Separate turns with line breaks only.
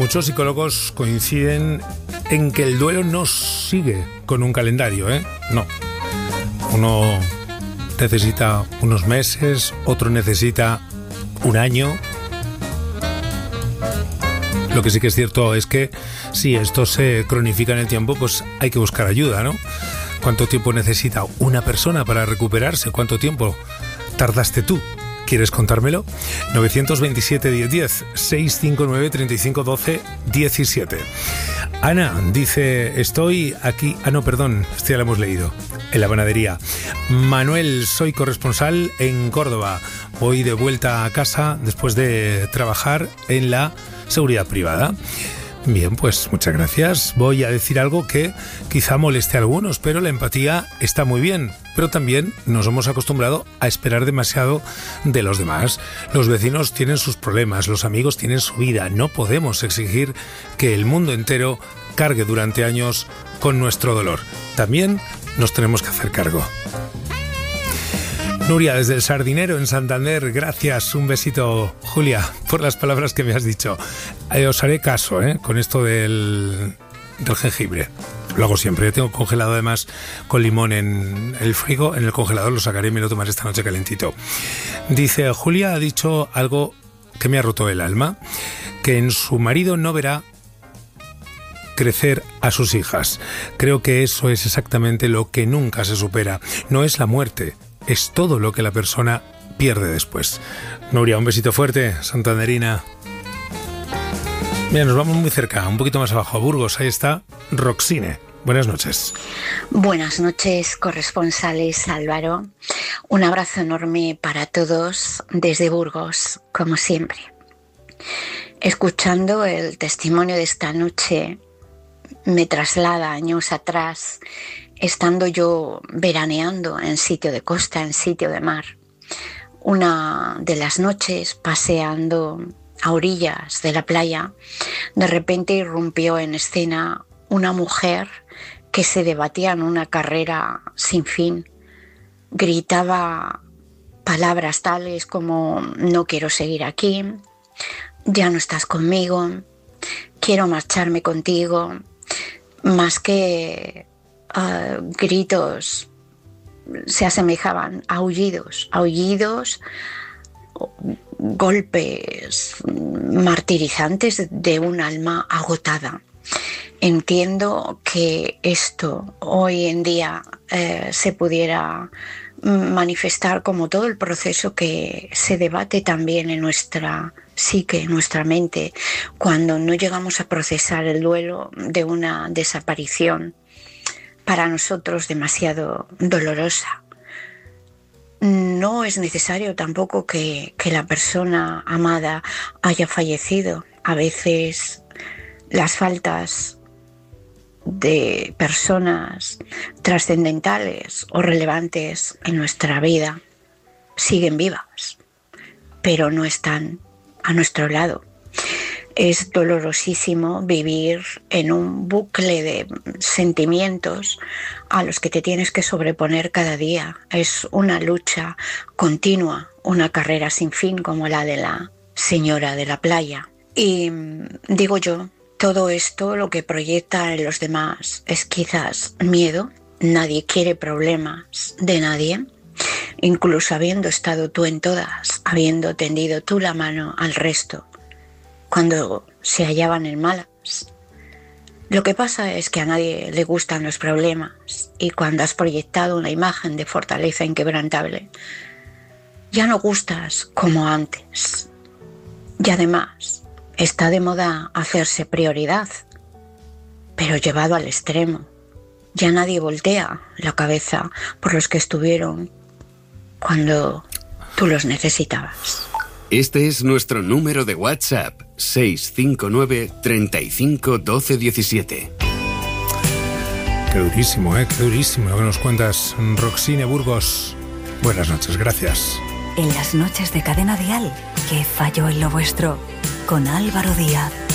Muchos psicólogos coinciden en que el duelo no sigue con un calendario, ¿eh? No. Uno necesita unos meses, otro necesita un año. Lo que sí que es cierto es que si esto se cronifica en el tiempo, pues hay que buscar ayuda, ¿no? ¿Cuánto tiempo necesita una persona para recuperarse? ¿Cuánto tiempo tardaste tú? ¿Quieres contármelo? 927-1010, 659-3512-17. Ana dice, estoy aquí... esto ya lo hemos leído. En la panadería. Manuel, soy corresponsal en Córdoba. Voy de vuelta a casa después de trabajar en la seguridad privada. Bien, pues muchas gracias. Voy a decir algo que quizá moleste a algunos, pero la empatía está muy bien. Pero también nos hemos acostumbrado a esperar demasiado de los demás. Los vecinos tienen sus problemas, los amigos tienen su vida. No podemos exigir que el mundo entero cargue durante años con nuestro dolor. También nos tenemos que hacer cargo. Nuria, desde el Sardinero, en Santander, gracias, un besito. Julia, por las palabras que me has dicho. Os haré caso, con esto del jengibre. Lo hago siempre. Tengo congelado además con limón en el frigo. En el congelador lo sacaré y me lo tomaré esta noche calentito. Dice, Julia ha dicho algo que me ha roto el alma, que en su marido no verá crecer a sus hijas. Creo que eso es exactamente lo que nunca se supera. No es la muerte, es todo lo que la persona pierde después. Nuria, un besito fuerte, santanderina. Mira, nos vamos muy cerca, un poquito más abajo, a Burgos. Ahí está Roxine. Buenas noches.
Buenas noches, corresponsales, Álvaro. Un abrazo enorme para todos desde Burgos, como siempre. Escuchando el testimonio de esta noche, me traslada años atrás, estando yo veraneando en sitio de costa, en sitio de mar. Una de las noches, paseando a orillas de la playa, de repente irrumpió en escena una mujer que se debatía en una carrera sin fin. Gritaba palabras tales como: no quiero seguir aquí, ya no estás conmigo, quiero marcharme contigo. Más que gritos, se asemejaban a aullidos, golpes martirizantes de un alma agotada. Entiendo que esto hoy en día se pudiera manifestar como todo el proceso que se debate también en nuestra psique, en nuestra mente, cuando no llegamos a procesar el duelo de una desaparición para nosotros demasiado dolorosa. No es necesario tampoco que la persona amada haya fallecido. A veces las faltas de personas trascendentales o relevantes en nuestra vida siguen vivas, pero no están a nuestro lado. Es dolorosísimo vivir en un bucle de sentimientos a los que te tienes que sobreponer cada día. Es una lucha continua, una carrera sin fin como la de la señora de la playa. Y digo yo, todo esto lo que proyecta en los demás es quizás miedo. Nadie quiere problemas de nadie. Incluso habiendo estado tú en todas, habiendo tendido tú la mano al resto, cuando se hallaban en malas. Lo que pasa es que a nadie le gustan los problemas, y cuando has proyectado una imagen de fortaleza inquebrantable, ya no gustas como antes. Y además, está de moda hacerse prioridad, pero llevado al extremo. Ya nadie voltea la cabeza por los que estuvieron cuando tú los necesitabas.
Este es nuestro número de WhatsApp, 659 35 12 17.
Qué durísimo, qué durísimo lo que nos cuentas, Roxine Burgos. Buenas noches, gracias.
En las noches de Cadena Dial, ¿qué falló en lo vuestro? Con Álvaro Díaz.